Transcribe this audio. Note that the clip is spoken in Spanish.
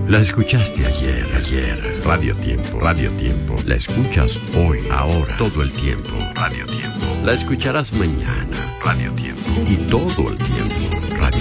La escuchaste ayer. Radio Tiempo. La escuchas hoy, ahora, todo el tiempo. Radio Tiempo. La escucharás mañana. Radio Tiempo. Y todo el tiempo. Radio